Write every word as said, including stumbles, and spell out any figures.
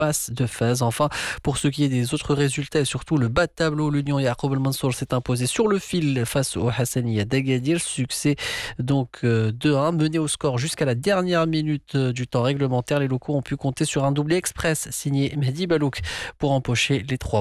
passe de phase. Enfin, pour ce qui est des autres résultats et surtout le bas de tableau, l'Union Yacoub El Mansour s'est imposé sur le fil face au Hassania d'Agadir. Succès donc euh, deux un, mené au score jusqu'à la dernière minute euh, du temps réglementaire. Les locaux ont pu compter sur un doublé express signé Mehdi Balouk pour empocher les trois